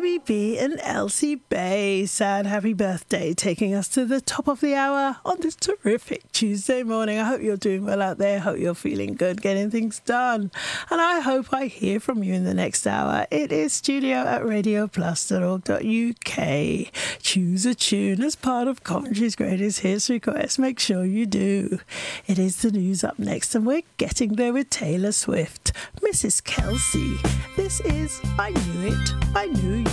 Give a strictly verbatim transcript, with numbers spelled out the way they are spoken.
Amy B and Elsie Bay. Sad happy birthday, taking us to the top of the hour on this terrific Tuesday morning. I hope you're doing well out there. Hope you're feeling good, getting things done. And I hope I hear from you in the next hour. It is studio at radio plus dot org dot U K. Choose a tune as part of Coventry's Greatest Hits request. Make sure you do. It is the news up next, and we're getting there with Taylor Swift. Missus Kelsey, this is I Knew It, I Knew You.